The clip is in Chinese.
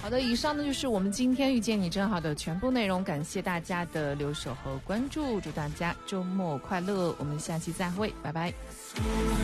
好的，以上呢就是我们今天遇见你正好的全部内容，感谢大家的留守和关注，祝大家周末快乐，我们下期再会，拜拜。